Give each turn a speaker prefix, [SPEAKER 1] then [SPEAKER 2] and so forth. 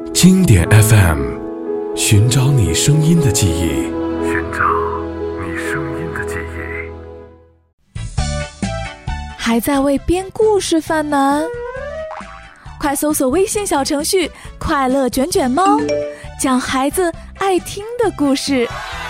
[SPEAKER 1] 经典 FM， 寻找你声音的记忆，
[SPEAKER 2] 寻找你声音的记忆。
[SPEAKER 3] 还在为编故事犯难？快搜索微信小程序快乐卷卷猫，讲孩子爱听的故事。